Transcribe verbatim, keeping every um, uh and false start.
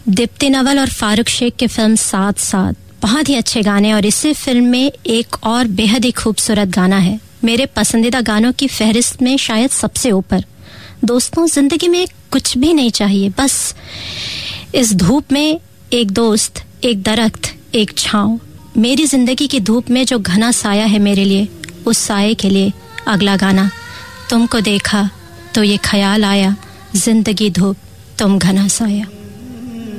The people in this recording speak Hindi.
दीप्ति नवल और फारूक शेख के फिल्म साथ साथ बहुत ही अच्छे गाने, और इसी फिल्म में एक और बेहद ही खूबसूरत गाना है, मेरे पसंदीदा गानों की फहरिस्त में शायद सबसे ऊपर। दोस्तों, जिंदगी में कुछ भी नहीं चाहिए, बस इस धूप में एक दोस्त, एक दरख्त, एक छांव। मेरी जिंदगी की धूप में जो घना साया है मेरे लिए, उस साये के लिए अगला गाना। तुमको देखा तो ये ख्याल आया, जिंदगी धूप तुम घना साया।